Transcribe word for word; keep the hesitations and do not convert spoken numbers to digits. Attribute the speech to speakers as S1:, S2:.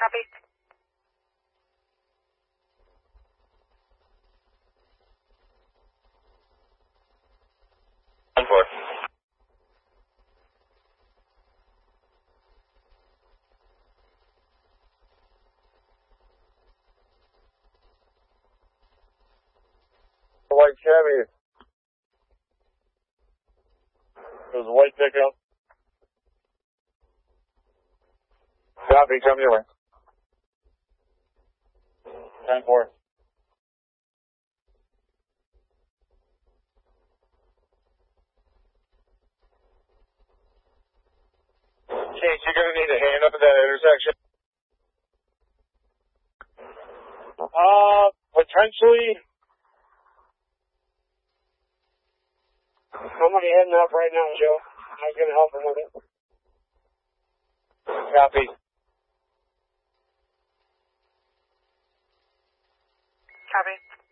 S1: Copy.
S2: ten four.
S3: White Chevy. It was a white pickup. Copy, come your way. ten four. Chase, you're going to need a hand up at that intersection. Uh, potentially.
S4: Somebody heading up right now, Joe. I was going to help him with it.
S3: Copy.
S1: Copy.